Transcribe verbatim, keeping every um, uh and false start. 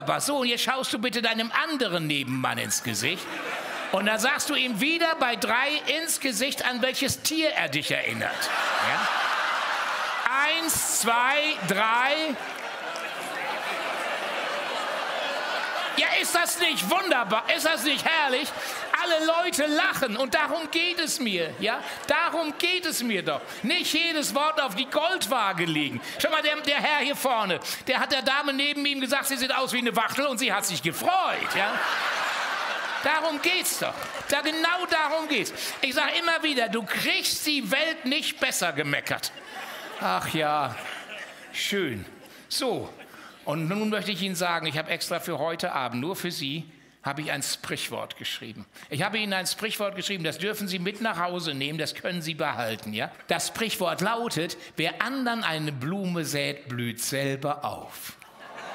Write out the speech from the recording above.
So, und jetzt schaust du bitte deinem anderen Nebenmann ins Gesicht. Und dann sagst du ihm wieder bei drei ins Gesicht, an welches Tier er dich erinnert. Ja? Eins, zwei, drei. Ja, ist das nicht wunderbar? Ist das nicht herrlich? Alle Leute lachen und darum geht es mir, ja? Darum geht es mir doch. Nicht jedes Wort auf die Goldwaage legen. Schau mal, der, der Herr hier vorne, der hat der Dame neben ihm gesagt, sie sieht aus wie eine Wachtel und sie hat sich gefreut, ja? Darum geht's doch. Da, genau darum geht's. Ich sage immer wieder, du kriegst die Welt nicht besser gemeckert. Ach ja, schön. So, und nun möchte ich Ihnen sagen, ich habe extra für heute Abend, nur für Sie, habe ich ein Sprichwort geschrieben. Ich habe Ihnen ein Sprichwort geschrieben, das dürfen Sie mit nach Hause nehmen, das können Sie behalten. Ja? Das Sprichwort lautet, wer anderen eine Blume sät, blüht selber auf.